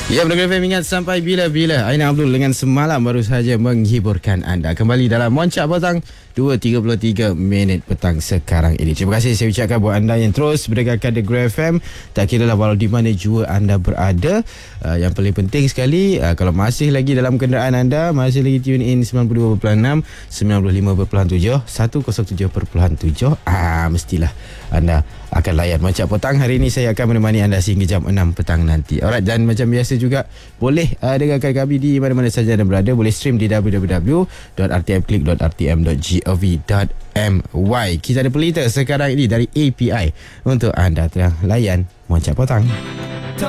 Ya, Melaka FM ingat sampai bila-bila. Aina Abdul dengan Semalam baru saja menghiburkan anda. Kembali dalam Moncak Petang 2.33 minit petang sekarang ini. Terima kasih saya ucapkan buat anda yang terus mendengarkan The Grab FM. Tak kira lah walau di mana jua anda berada. Yang paling penting sekali, kalau masih lagi dalam kenderaan anda, masih lagi tune in 92.6, 95.7, 107.7, mestilah anda akan layan Moncak Petang. Hari ini saya akan menemani anda sehingga jam 6 petang nanti. Alright, dan macam biasa juga boleh dengarkan kami di mana-mana saja anda berada. Boleh stream di www.rtmclick.rtm.gov.my. Kita ada pelita sekarang ini dari API untuk anda tengah layan Moncak Petang.